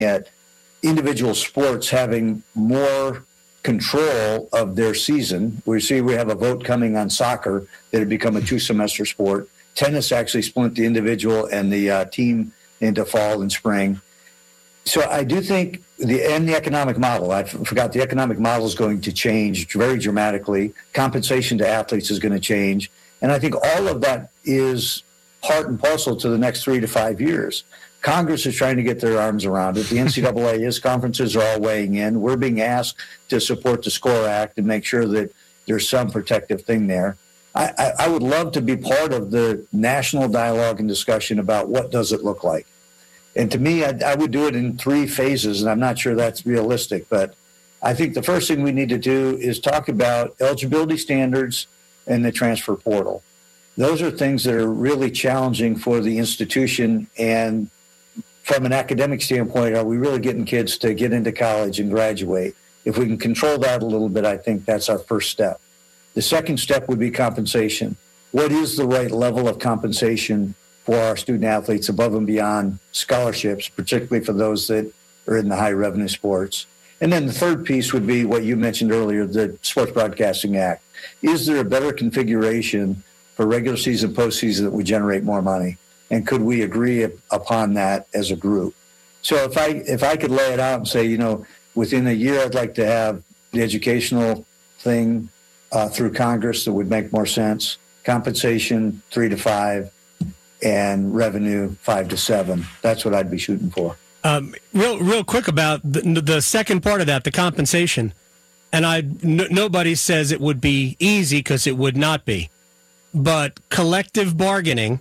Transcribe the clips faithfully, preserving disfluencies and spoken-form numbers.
at individual sports having more control of their season. We see we have a vote coming on soccer that had become a two-semester sport. Tennis actually split the individual and the uh, team into fall and spring. So I do think the and the economic model, I forgot the economic model is going to change very dramatically. Compensation to athletes is going to change. And I think all of that is part and parcel to the next three to five years. Congress is trying to get their arms around it. The N C double A is, conferences are all weighing in. We're being asked to support the SCORE Act and make sure that there's some protective thing there. I, I, I would love to be part of the national dialogue and discussion about what does it look like. And to me, I, I would do it in three phases, and I'm not sure that's realistic. But I think the first thing we need to do is talk about eligibility standards and the transfer portal. Those are things that are really challenging for the institution. And from an academic standpoint, are we really getting kids to get into college and graduate? If we can control that a little bit, I think that's our first step. The second step would be compensation. What is the right level of compensation for our student athletes above and beyond scholarships, particularly for those that are in the high revenue sports? And then the third piece would be what you mentioned earlier, the Sports Broadcasting Act. Is there a better configuration for regular season, postseason that would generate more money? And could we agree upon that as a group? So if I if I could lay it out and say, you know, within a year, I'd like to have the educational thing uh, through Congress that would make more sense. Compensation, three to five, and revenue, five to seven. That's what I'd be shooting for. Um, real, real quick about the, the second part of that, the compensation. And I, n- nobody says it would be easy because it would not be. But collective bargaining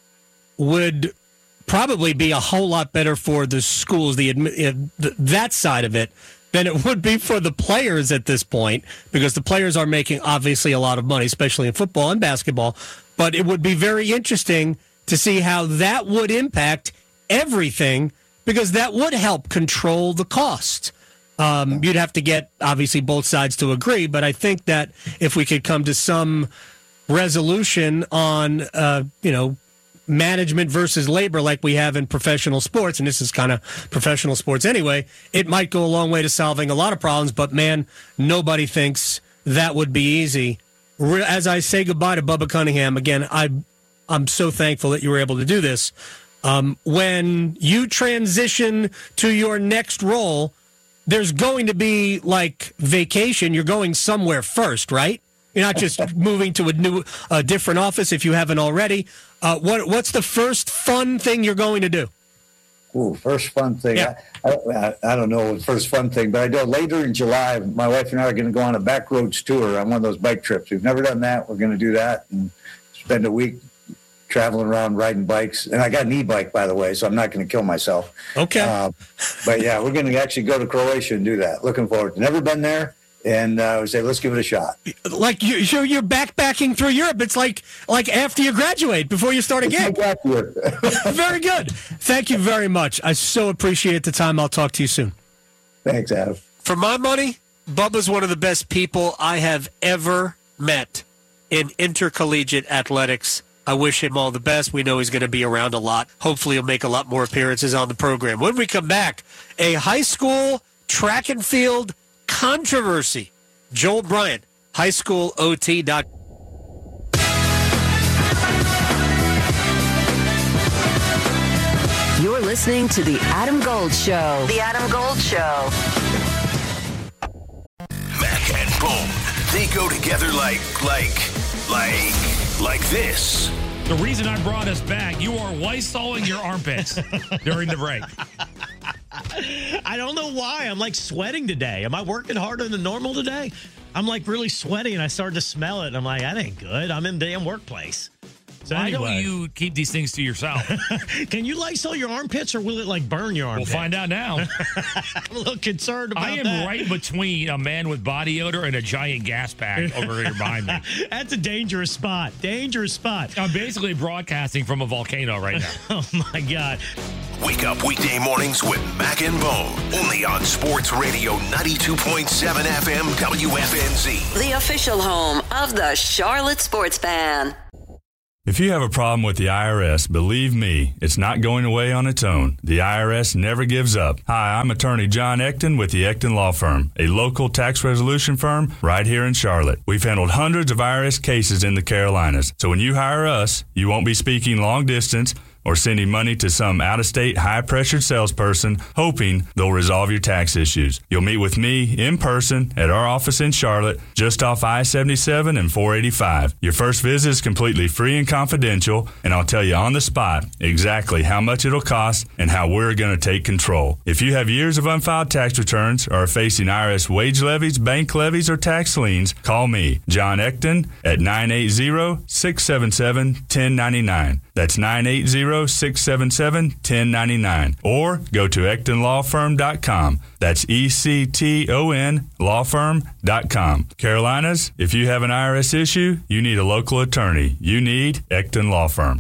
would probably be a whole lot better for the schools, the, admi- uh, that side of it, than it would be for the players at this point, because the players are making obviously a lot of money, especially in football and basketball. But it would be very interesting to see how that would impact everything, because that would help control the cost. Um, you'd have to get, obviously, both sides to agree, but I think that if we could come to some resolution on, uh, you know, management versus labor like we have in professional sports, and this is kind of professional sports anyway, it might go a long way to solving a lot of problems, but man, nobody thinks that would be easy. As I say goodbye to Bubba Cunningham, again, I, I'm so thankful that you were able to do this. Um, when you transition to your next role, there's going to be like vacation. You're going somewhere first, right? You're not just moving to a new, a different office if you haven't already. Uh, what What's the first fun thing you're going to do? Ooh, first fun thing. Yeah. I, I, I don't know the first fun thing, but I know later in July, my wife and I are going to go on a backroads tour on one of those bike trips. We've never done that. We're going to do that and spend a week traveling around riding bikes. And I got an e-bike, by the way, so I'm not going to kill myself. Okay. Uh, but yeah, we're going to actually go to Croatia and do that. Looking forward to it. Never been there. And uh, we say, let's give it a shot. Like you, you're backpacking through Europe. It's like like after you graduate, before you start again. Very good. Thank you very much. I so appreciate the time. I'll talk to you soon. Thanks, Adam. For my money, Bubba's one of the best people I have ever met in intercollegiate athletics. I wish him all the best. We know he's going to be around a lot. Hopefully he'll make a lot more appearances on the program. When we come back, a high school track and field controversy. Joel Bryant, high school O T dot com. You're listening to The Adam Gold Show. The Adam Gold Show. Mac and Bone. They go together like, like, like, like this. The reason I brought us back, you are Lysoling your armpits during the break. I don't know why. I'm like sweating today. Am I working harder than normal today? I'm like really sweaty and I started to smell it. I'm like, that ain't good. I'm in the damn workplace. So Why anyway. don't you keep these things to yourself? Can you Lysol your armpits or will it like burn your armpits? We'll find out now. I'm a little concerned about that. I am that. right between a man with body odor and a giant gas pack over here behind me. That's a dangerous spot. Dangerous spot. I'm basically broadcasting from a volcano right now. Oh, my God. Wake up weekday mornings with Mac and Bone. Only on Sports Radio ninety-two point seven F M W F N Z. The official home of the Charlotte Sports Fan. If you have a problem with the I R S, believe me, it's not going away on its own. The I R S never gives up. Hi, I'm attorney John Ecton with the Ecton Law Firm, a local tax resolution firm right here in Charlotte. We've handled hundreds of I R S cases in the Carolinas. So when you hire us, you won't be speaking long distance or sending money to some out-of-state, high-pressured salesperson hoping they'll resolve your tax issues. You'll meet with me in person at our office in Charlotte, just off I seventy-seven and four eighty-five. Your first visit is completely free and confidential, and I'll tell you on the spot exactly how much it'll cost and how we're going to take control. If you have years of unfiled tax returns or are facing I R S wage levies, bank levies, or tax liens, call me, John Ecton, at nine eight zero, six seven seven, one zero nine nine. That's nine eight zero, six seven seven, one zero nine nine. Or go to ecton law firm dot com. That's E C T O N law firm dot com. Carolinas, if you have an I R S issue, you need a local attorney. You need Ecton Law Firm.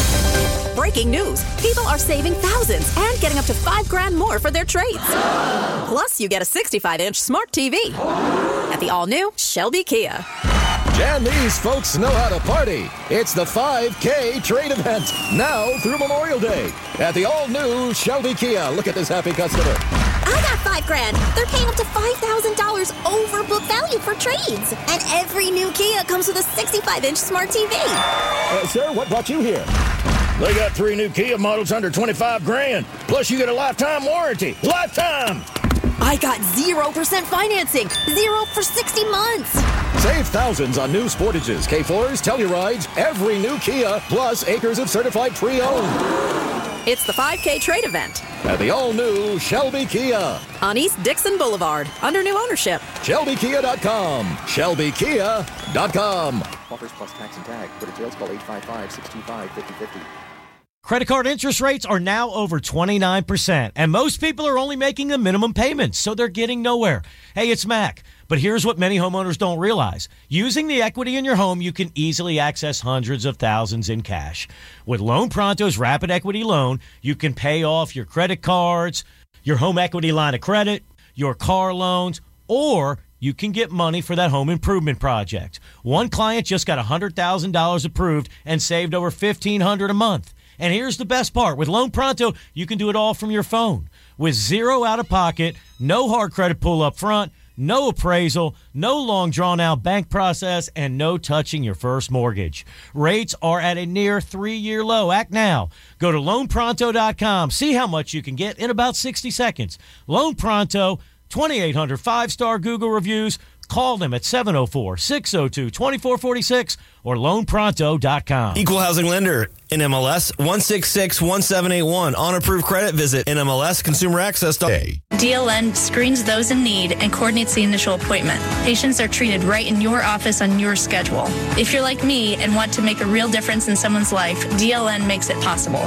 Breaking news. People are saving thousands and getting up to five grand more for their trades. Plus, you get a sixty-five inch smart T V at the all-new Shelby Kia. And these folks know how to party. It's the five K trade event, now through Memorial Day at the all-new Shelby Kia. Look at this happy customer. I got five grand. They're paying up to five thousand dollars over book value for trades. And every new Kia comes with a sixty-five inch smart T V. Uh, sir, what brought you here? They got three new Kia models under twenty-five grand. Plus, you get a lifetime warranty. Lifetime! I got zero percent financing. Zero for sixty months. Save thousands on new Sportages, K fours, Tellurides, every new Kia, plus acres of certified pre-owned. It's the five K trade event at the all-new Shelby Kia on East Dixon Boulevard, under new ownership. Shelby Kia dot com. Shelby Kia dot com. Offers plus tax and tag. For details, call eight five five, six two five, five zero five zero. Credit card interest rates are now over twenty-nine percent, and most people are only making the minimum payments, so they're getting nowhere. Hey, it's Mac. But here's what many homeowners don't realize. Using the equity in your home, you can easily access hundreds of thousands in cash. With Loan Pronto's Rapid Equity Loan, you can pay off your credit cards, your home equity line of credit, your car loans, or you can get money for that home improvement project. One client just got one hundred thousand dollars approved and saved over fifteen hundred dollars a month. And here's the best part. With Loan Pronto, you can do it all from your phone. With zero out-of-pocket, no hard credit pull up front, no appraisal, no long drawn-out bank process, and no touching your first mortgage. Rates are at a near three-year low. Act now. Go to loan pronto dot com. See how much you can get in about sixty seconds. Loan Pronto, twenty-eight hundred five-star Google reviews. Call them at seven oh four, six oh two, two four four six or loan pronto dot com. Equal housing lender, N M L S one six six one seven eight one. On approved credit, visit N M L S Consumer Access dot A. D L N screens those in need and coordinates the initial appointment. Patients are treated right in your office on your schedule. If you're like me and want to make a real difference in someone's life, D L N makes it possible.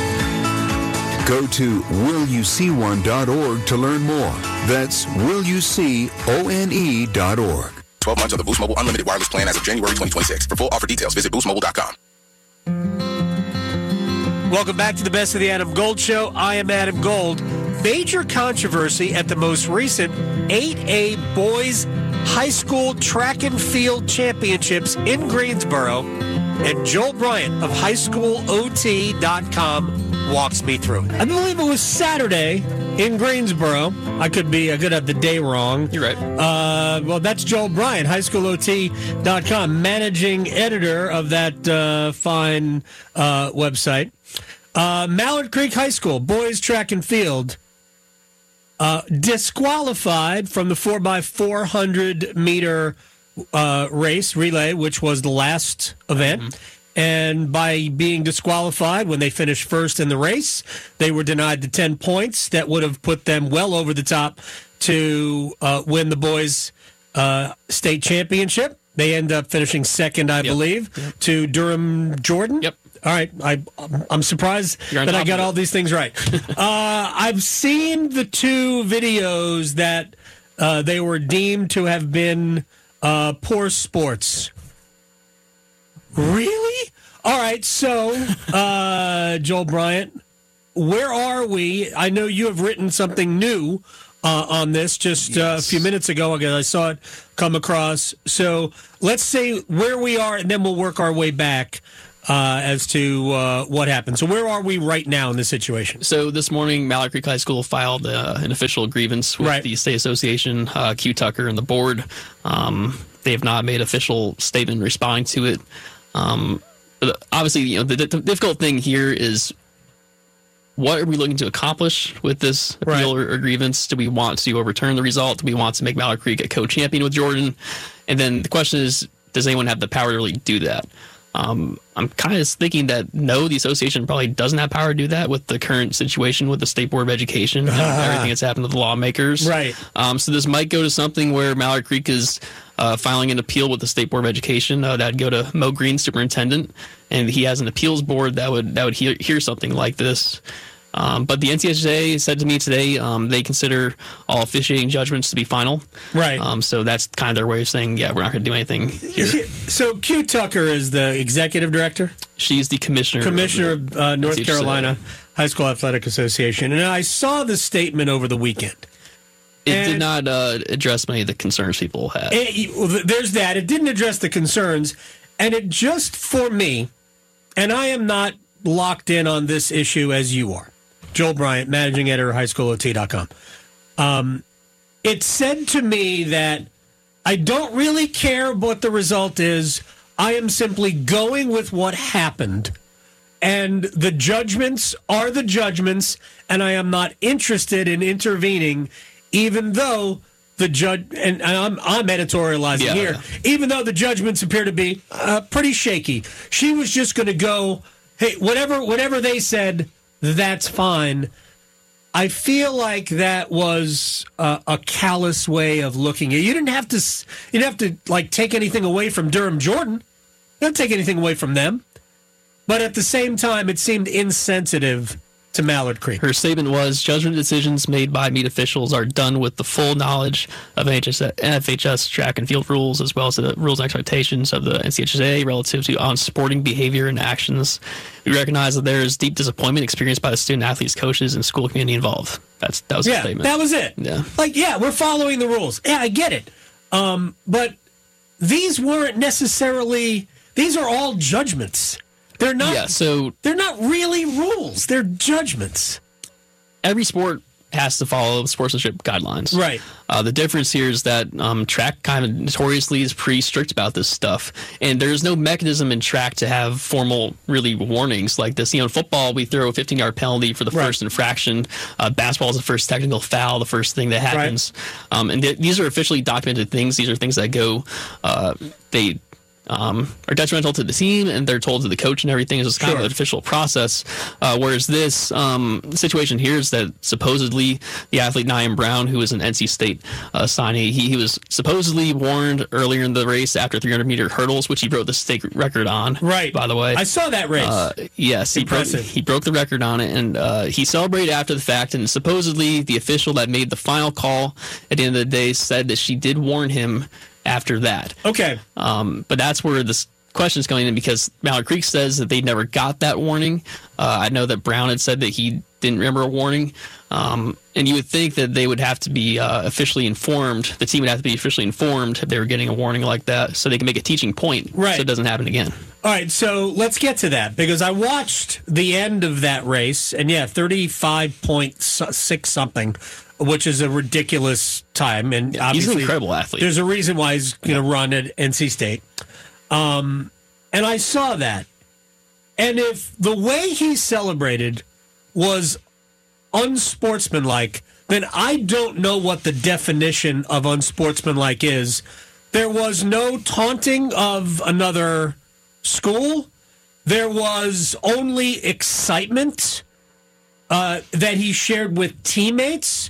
Go to will you see one dot org to learn more. That's will you see one dot org. twelve months of the Boost Mobile Unlimited Wireless Plan as of January twenty twenty-six. For full offer details, visit boost mobile dot com. Welcome back to the Best of the Adam Gold Show. I am Adam Gold. Major controversy at the most recent eight A Boys High School Track and Field Championships in Greensboro. And Joel Bryant of high school O T dot com walks me through it. I believe it was Saturday in Greensboro. I could be, I could have the day wrong. You're right. Uh, well, that's Joel Bryant, high school O T dot com, managing editor of that uh, fine uh, website. Uh, Mallard Creek High School, boys track and field, uh, disqualified from the four by four hundred meter uh, race relay, which was the last event. Mm-hmm. And by being disqualified when they finished first in the race, they were denied the ten points that would have put them well over the top to uh, win the boys' uh, state championship. They end up finishing second, I yep. believe, yep. to Durham Jordan. Yep. All right. I, I'm surprised that I got all these things right. uh, I've seen the two videos that uh, they were deemed to have been uh, poor sports. Really? All right, so, uh, Joel Bryant, where are we? I know you have written something new uh, on this just yes. uh, a few minutes ago. I saw it come across. So let's say where we are, and then we'll work our way back uh, as to uh, what happened. So where are we right now in this situation? So this morning, Mallard Creek High School filed uh, an official grievance with right. the State Association, uh, Q Tucker, and the board. Um, they have not made official statement responding to it. Um, but obviously, you know, the, the difficult thing here is, what are we looking to accomplish with this appeal right. or, or grievance? Do we want to overturn the result? Do we want to make Mallard Creek a co-champion with Jordan? And then the question is, does anyone have the power to really do that? Um, I'm kind of thinking that no, the association probably doesn't have power to do that with the current situation with the State Board of Education and everything that's happened to the lawmakers. Right. Um, so this might go to something where Mallard Creek is uh, filing an appeal with the State Board of Education. Uh, that'd go to Mo Green, superintendent, and he has an appeals board that would that would hear, hear something like this. Um, but the N C double A said to me today um, they consider all officiating judgments to be final. Right. Um, so that's kind of their way of saying, yeah, we're not going to do anything here. So Q Tucker is the executive director? She's the commissioner. Commissioner of, of uh, North N C double A. Carolina High School Athletic Association. And I saw the statement over the weekend. It and did not uh, address many of the concerns people had. It, well, there's that. It didn't address the concerns. And it just, for me, and I am not locked in on this issue as you are, Joel Bryant, managing editor, high school O T dot com. Um, it said to me that I don't really care what the result is. I am simply going with what happened. And the judgments are the judgments, and I am not interested in intervening, even though the judge, and I'm, I'm editorializing yeah, here, yeah. even though the judgments appear to be uh, pretty shaky. She was just going to go, hey, whatever, whatever they said, that's fine. I feel like that was a, a callous way of looking at it. You didn't have to. You didn't have to like take anything away from Durham Jordan. You don't take anything away from them. But at the same time, it seemed insensitive to Mallard Creek. Her statement was, judgment decisions made by meet officials are done with the full knowledge of N F H S track and field rules, as well as the rules and expectations of the N C double A relative to on-sporting behavior and actions. We recognize that there is deep disappointment experienced by the student athletes, coaches, and school community involved. That's That was yeah, the statement. that was it. Yeah. Like, yeah, we're following the rules. Yeah, I get it. Um, but these weren't necessarily, these are all judgments. They're not. Yeah, so they're not really rules. They're judgments. Every sport has to follow sportsmanship guidelines. Right. Uh, the difference here is that um, track kind of notoriously is pretty strict about this stuff, and there's no mechanism in track to have formal, really, warnings like this. You know, in football, we throw a fifteen-yard penalty for the right. first infraction. Uh, basketball is the first technical foul, the first thing that happens. Right. Um, and th- these are officially documented things. These are things that go. Uh, they. Um, are detrimental to the team, and they're told to the coach and everything. It's kind sure. of an official process. Uh, whereas this um, situation here is that supposedly the athlete Niam Brown, who was an N C State uh, signee, he, he was supposedly warned earlier in the race after three hundred meter hurdles, which he broke the state record on. Right. By the way, I saw that race. Uh, yes, he broke, he broke the record on it, and uh, he celebrated after the fact. And supposedly the official that made the final call at the end of the day said that she did warn him after that. Okay. Um, but that's where this question is coming in, because Mallard Creek says that they never got that warning. Uh, I know that Brown had said that he didn't remember a warning. Um, and you would think that they would have to be uh, officially informed. The team would have to be officially informed if they were getting a warning like that, so they can make a teaching point right. so it doesn't happen again. All right, so let's get to that, because I watched the end of that race, and yeah, thirty-five point six something, which is a ridiculous time. And yeah, obviously, he's an incredible athlete. There's a reason why he's going to run at N C State. Um, and I saw that. And if the way he celebrated was unsportsmanlike, then I don't know what the definition of unsportsmanlike is. There was no taunting of another school. There was only excitement uh, that he shared with teammates.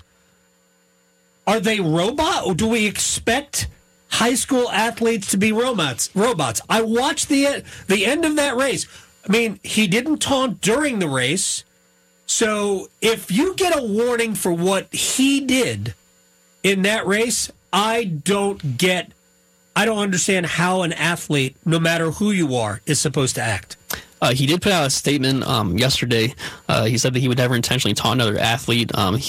Are they robot, or do we expect high school athletes to be robots? Robots. I watched the the end of that race. I mean, he didn't taunt during the race. So if you get a warning for what he did in that race, I don't get, I don't understand how an athlete, no matter who you are, is supposed to act. Uh, he did put out a statement um, yesterday. Uh, he said that he would never intentionally taunt another athlete. Um, he was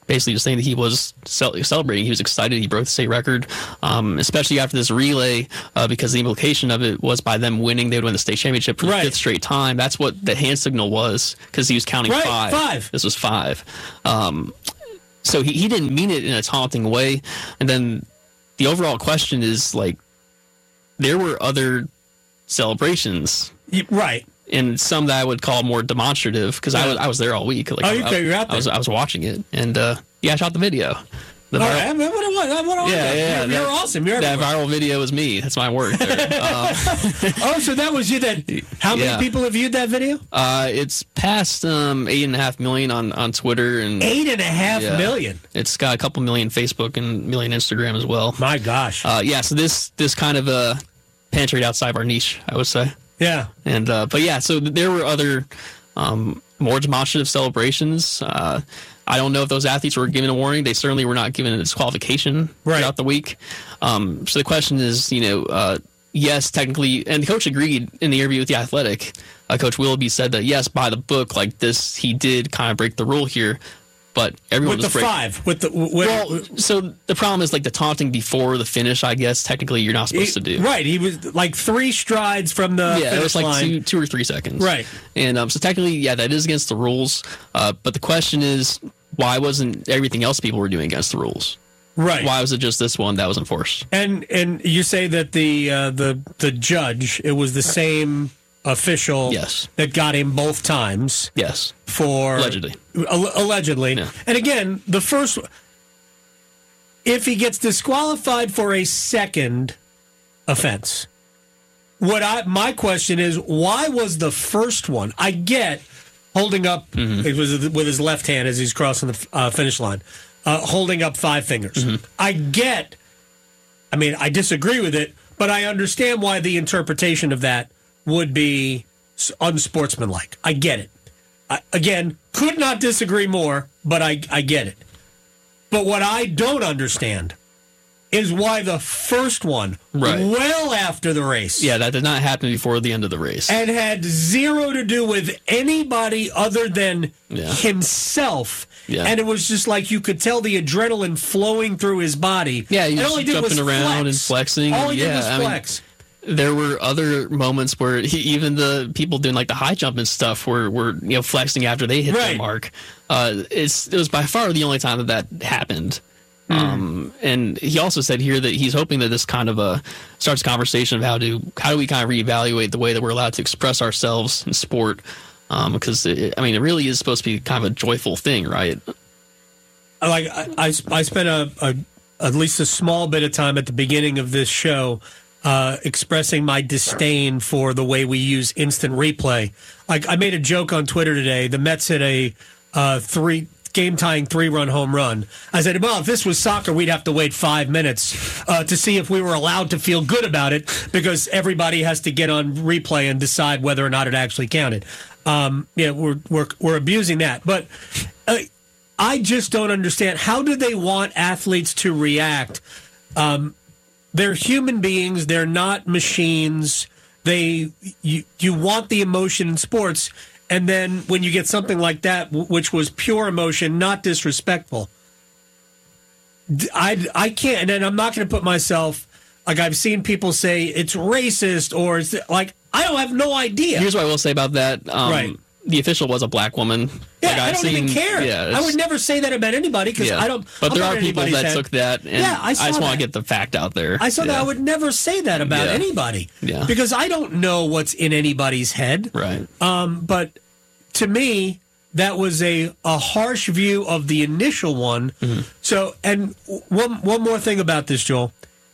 basically just saying that he was cel- celebrating. He was excited. He broke the state record, um, especially after this relay, uh, because the implication of it was by them winning, they would win the state championship for the Right. fifth straight time. That's what the hand signal was, because he was counting Right, five. five. This was five. Um, so he, he didn't mean it in a taunting way. And then the overall question is, like, there were other celebrations. Right. And some that I would call more demonstrative, because I was I was there all week. Like, Oh, you- I, you're out I was there. I was watching it, and uh, yeah, I shot the video. The All viral- right, what, what, what, what, yeah, yeah, you're, that- you're awesome. You're that everywhere. viral video was me. That's my work. There. um, Oh, so that was you. That how many Yeah. people have viewed that video? uh, it's past um, eight and a half million on, on Twitter, and Eight and a half yeah. million. It's got a couple million Facebook and million Instagram as well. My gosh. Uh, yeah, so this this kind of uh, penetrated outside of our niche, I would say. Yeah. And uh, but yeah, so there were other um, more demonstrative celebrations. Uh, I don't know if those athletes were given a warning. They certainly were not given a disqualification Right. throughout the week. Um, so the question is, you know, uh, yes, technically, and the coach agreed in the interview with The Athletic. Uh, Coach Willoughby said that yes, by the book, like this, he did kind of break the rule here. But everyone With was the break- five. With the with, well, so the problem is like the taunting before the finish. I guess technically you're not supposed to do. Right. He was like three strides from the yeah, it finish was like line. two, two or three seconds. Right. And um, so technically, yeah, that is against the rules. Uh, but the question is, why wasn't everything else people were doing against the rules? Right. Why was it just this one that was enforced? And and you say that the uh, the the judge, it was the same official Yes. that got him both times. Yes. For Allegedly. Al- allegedly. Yeah. And again, the first, if he gets disqualified for a second offense, what I my question is, why was the first one? I get holding up, Mm-hmm. it was with his left hand as he's crossing the uh, finish line, uh, holding up five fingers. Mm-hmm. I get, I mean, I disagree with it, but I understand why the interpretation of that would be s- unsportsmanlike. I get it. I, again, could not disagree more, but I, I get it. But what I don't understand is why the first one, Right. well after the race, Yeah, that did not happen before the end of the race. and had zero to do with anybody other than Yeah. himself. Yeah. And it was just like you could tell the adrenaline flowing through his body. Yeah, he And was all he did jumping was around flex. and flexing. All and he yeah, did was I mean, flex. there were other moments where he, even the people doing like the high jump and stuff were, were you know flexing after they hit Right. their mark. Uh, it's it was by far the only time that that happened. Um, and he also said here that he's hoping that this kind of uh, starts a conversation of how to how do we kind of reevaluate the way that we're allowed to express ourselves in sport, um, because it, I mean it really is supposed to be kind of a joyful thing, right? Like I, I, I spent a, a at least a small bit of time at the beginning of this show uh, expressing my disdain for the way we use instant replay. Like I made a joke on Twitter today. The Mets hit a uh, three game tying three run home run. I said, well, if this was soccer, we'd have to wait five minutes uh, to see if we were allowed to feel good about it because everybody has to get on replay and decide whether or not it actually counted. Um, yeah, we're we're we're abusing that, but. Uh, I just don't understand. How do they want athletes to react? Um, they're human beings. They're not machines. They you you want the emotion in sports, and then when you get something like that, w- which was pure emotion, not disrespectful, d- I I can't. And I'm not going to put myself like I've seen people say it's racist or it's like I don't have no idea. Here's what I will say about that. Um, Right. The official was a black woman. Yeah, Like, I I've don't seen- even care. Yeah, I it's- would never say that about anybody because yeah. I don't. But I'm there not are in people anybody's that head. took that, and Yeah, I saw just want that. to get the fact out there. I saw that. Yeah. I would never say that about Yeah. anybody. Yeah. Because I don't know what's in anybody's head. Right. Um, but to me, that was a, a harsh view of the initial one. Mm-hmm. So, and one one more thing about this, Joel.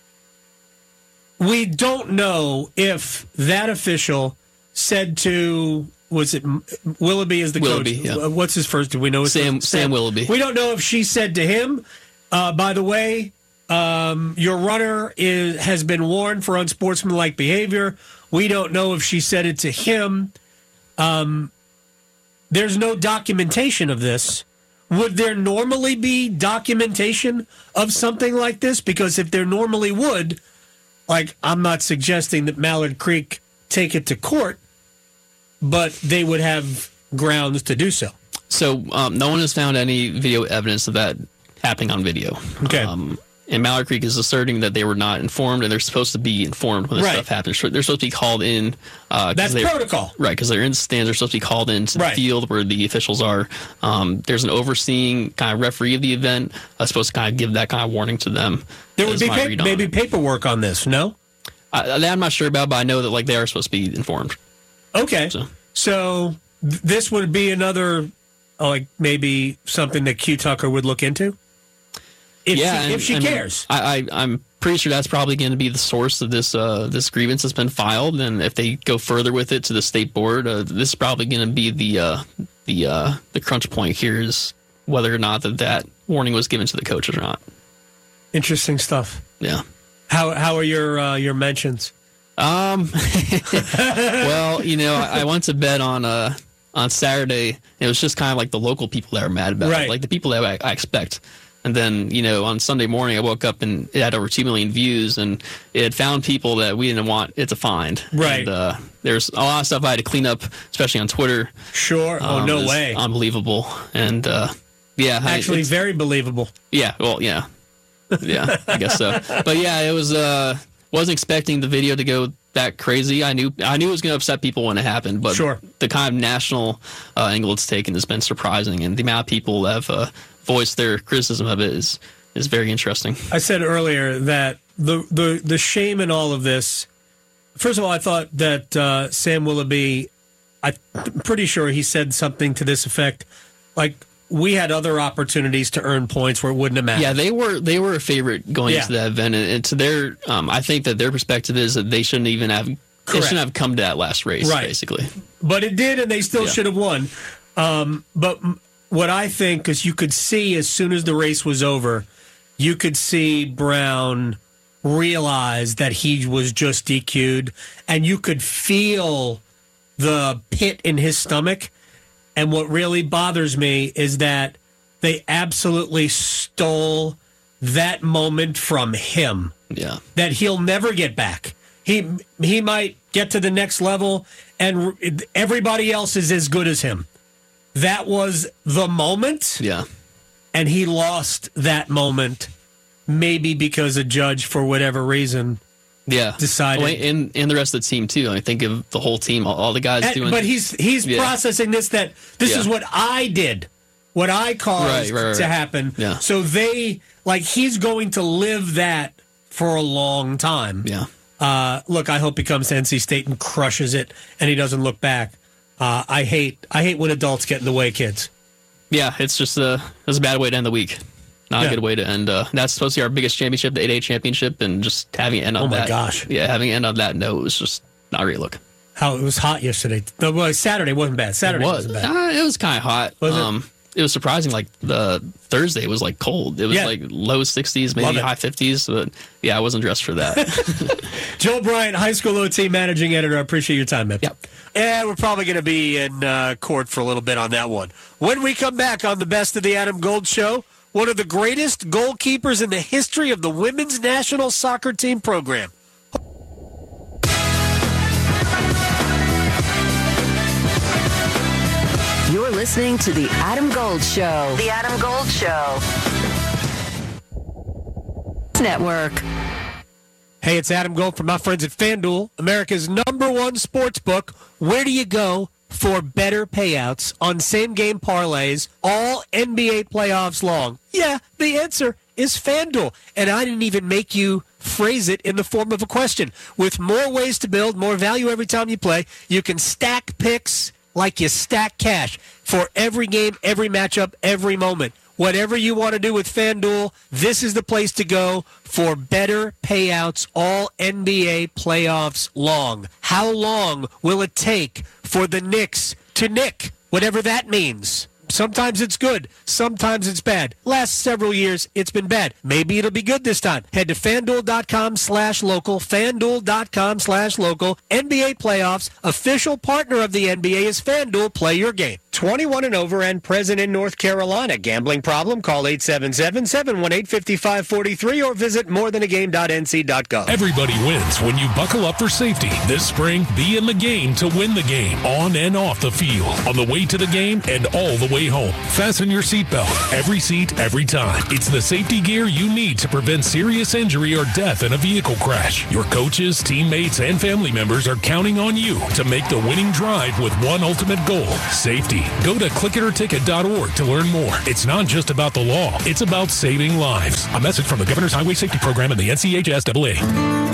We don't know if that official said to. Was it Willoughby is the Willoughby, coach? yeah. Uh, What's his first? Do we know his Sam- first? Sam Willoughby. We don't know if she said to him, uh, by the way, um, your runner is has been warned for unsportsmanlike behavior. We don't know if she said it to him. Um, there's no documentation of this. Would there normally be documentation of something like this? Because if there normally would, like I'm not suggesting that Mallard Creek take it to court, but they would have grounds to do so. So um, no one has found any video evidence of that happening on video. Okay. Um, and Mallard Creek is asserting that they were not informed, and they're supposed to be informed when this Right. stuff happens. They're supposed to be called in. Uh, 'cause That's they- protocol. Right, because they're in the stands. They're supposed to be called into the Right. field where the officials are. Um, there's an overseeing kind of referee of the event uh, supposed to kind of give that kind of warning to them. There would is be my pa- read on maybe it. paperwork on this, no? I, that I'm not sure about, but I know that like they are supposed to be informed. Okay. So, so th- this would be another, oh, like maybe something that Q Tucker would look into? If yeah, she, and- if she and cares. I, I, I'm pretty sure that's probably going to be the source of this uh, this grievance that's been filed. And if they go further with it to the state board, uh, this is probably going to be the uh, the uh, the crunch point here is whether or not that that warning was given to the coaches or not. Interesting stuff. Yeah. How how are your uh, your mentions? Um. well, you know, I, I went to bed on uh on Saturday. It was just kind of like the local people that are mad about Right. it, like the people that I, I expect. And then, you know, on Sunday morning, I woke up and it had over two million views, and it had found people that we didn't want it to find. Right. And, uh, there's a lot of stuff I had to clean up, especially on Twitter. Sure. Oh, Um, no it's way. Unbelievable. And uh, yeah, I- Actually, it's- very believable. yeah. Well, yeah, yeah. I guess so. But yeah, it was. Uh, wasn't expecting the video to go that crazy. I knew. I knew it was going to upset people when it happened. But Sure. the kind of national uh, angle it's taken has been surprising, and the amount of people that have uh, voiced their criticism of it is is very interesting. I said earlier that the the the shame in all of this. First of all, I thought that uh, Sam Willoughby. I'm pretty sure he said something to this effect, like we had other opportunities to earn points where it wouldn't have mattered. Yeah, they were they were a favorite going Yeah. into that event, and, and to their, um, I think that their perspective is that they shouldn't even have they Correct. shouldn't have come to that last race, Right. basically. But it did, and they still Yeah. should have won. Um, but m- what I think, because you could see as soon as the race was over, you could see Brown realize that he was just D Q'd, and you could feel the pit in his stomach. And what really bothers me is that they absolutely stole that moment from him. Yeah. That he'll never get back. He he might get to the next level, and everybody else is as good as him. That was the moment. Yeah. And he lost that moment, maybe because a judge, for whatever reason, Yeah, decided. Well, and and the rest of the team too. I mean, think of the whole team, all, all the guys And- doing. but he's he's Yeah. processing this that this Yeah. is what I did, what I caused Right, right, right. to happen. Yeah. So they like he's going to live that for a long time. Yeah. Uh, look, I hope he comes to N C State and crushes it, and he doesn't look back. Uh, I hate I hate when adults get in the way, kids. Yeah, it's just a it's a bad way to end the week. Not Yeah. a good way to end. Uh, that's supposed to be our biggest championship, the eight A championship, and just having it end on Oh my that. gosh. Yeah, having it end on that note was just not a great look. How it was hot yesterday. No, well, Saturday wasn't bad. Saturday it was. wasn't bad. Uh, it was kind of hot. Was it? um, it was surprising. Like the Thursday was like cold. It was Yeah. like low sixties, Love maybe it. high fifties. But yeah, I wasn't dressed for that. Joel Bryant, high school O T managing editor. I appreciate your time, man. Yep. And we're probably going to be in uh, court for a little bit on that one. When we come back on the Best of the Adam Gold Show, one of the greatest goalkeepers in the history of the women's national soccer team program. You're listening to The Adam Gold Show. The Adam Gold Show. Network. Hey, it's Adam Gold from my friends at FanDuel, America's number one sports book. Where do you go for better payouts on same-game parlays all N B A playoffs long? Yeah, the answer is FanDuel. And I didn't even make you phrase it in the form of a question. With more ways to build, more value every time you play, you can stack picks like you stack cash for every game, every matchup, every moment. Whatever you want to do with FanDuel, this is the place to go for better payouts all N B A playoffs long. How long will it take for the Knicks to nick? Whatever that means. Sometimes it's good. Sometimes it's bad. Last several years, it's been bad. Maybe it'll be good this time. Head to FanDuel.com slash local. FanDuel.com slash local. N B A playoffs. Official partner of the N B A is FanDuel. Play your game. twenty-one and over and present in North Carolina. Gambling problem? Call eight seven seven, seven one eight, five five four three or visit more than a game dot n c dot gov. Everybody wins when you buckle up for safety. This spring, be in the game to win the game, on and off the field, on the way to the game and all the way home. Fasten your seatbelt. Every seat, every time. It's the safety gear you need to prevent serious injury or death in a vehicle crash. Your coaches, teammates, and family members are counting on you to make the winning drive with one ultimate goal: safety. Go to click it or ticket dot org to learn more. It's not just about the law, it's about saving lives. A message from the Governor's Highway Safety Program and the N C H S A A.